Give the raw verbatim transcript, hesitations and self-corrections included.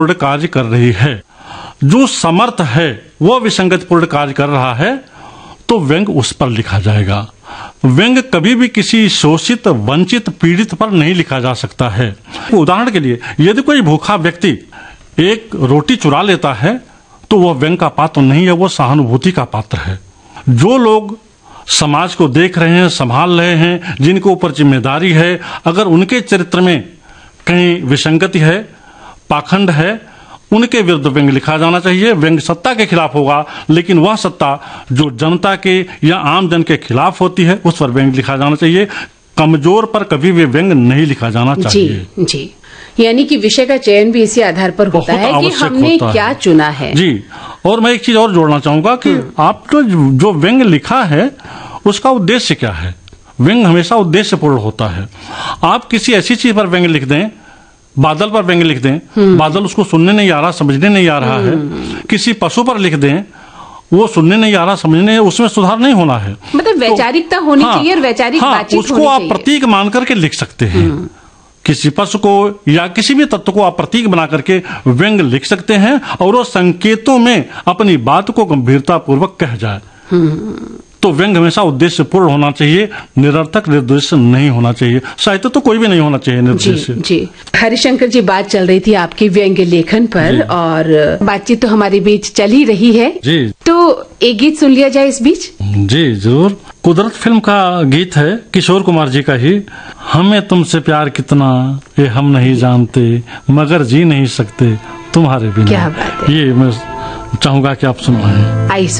पूर्ण कार्य कर रही है। जो समर्थ है वह विसंगति पूर्ण कार्य कर रहा है तो व्यंग उस पर लिखा जाएगा। व्यंग कभी भी किसी शोषित, वंचित, पीड़ित पर नहीं लिखा जा सकता है। उदाहरण के लिए, यदि कोई भूखा व्यक्ति एक रोटी चुरा लेता है तो वह व्यंग का पात्र नहीं है, वह सहानुभूति का पात्र है। जो लोग समाज को देख रहे हैं, संभाल रहे हैं, जिनके ऊपर जिम्मेदारी है, अगर उनके चरित्र में कहीं विसंगति है, पाखंड है, उनके विरुद्ध व्यंग लिखा जाना चाहिए। व्यंग सत्ता के खिलाफ होगा, लेकिन वह सत्ता जो जनता के या आम जन के खिलाफ होती है उस पर व्यंग लिखा जाना चाहिए। कमजोर पर कभी भी व्यंग नहीं लिखा जाना चाहिए। जी जी, यानी कि विषय का चयन भी इसी आधार पर होता है कि हमने क्या चुना है। जी, और मैं एक चीज और जोड़ना चाहूंगा कि आपने जो व्यंग लिखा है उसका उद्देश्य क्या है। व्यंग हमेशा उद्देश्य पूर्ण होता है। आप किसी ऐसी चीज पर व्यंग लिख दें, बादल पर व्यंग लिख दें, बादल उसको सुनने नहीं आ रहा, समझने नहीं आ रहा है। किसी पशु पर लिख दें, वो सुनने नहीं आ रहा, समझने, उसमें सुधार नहीं होना है। मतलब वैचारिकता तो, होनी हाँ, चाहिए और वैचारिक हाँ, बातचीत उसको होनी आप चाहिए। प्रतीक मान करके लिख सकते हैं। किसी पशु को या किसी भी तत्व को आप प्रतीक बना करके व्यंग लिख सकते हैं और वो संकेतों में अपनी बात को गंभीरता पूर्वक कह जाए। तो व्यंग हमेशा उद्देश्य पूर्ण होना चाहिए, निरर्थक निर्देश नहीं होना चाहिए। साहित्य तो कोई भी नहीं होना चाहिए निर्देश। जी, जी। हरिशंकर जी, बात चल रही थी आपके व्यंग लेखन पर और बातचीत तो हमारे बीच चल ही रही है। जी, तो एक गीत सुन लिया जाए इस बीच। जी जरूर। कुदरत फिल्म का गीत है, किशोर कुमार जी का ही। हमें तुमसे प्यार कितना ये हम नहीं जानते, मगर जी नहीं सकते तुम्हारे बिना। क्या बात है। ये मैं चाहूंगा कि आप सुनवाएं। आई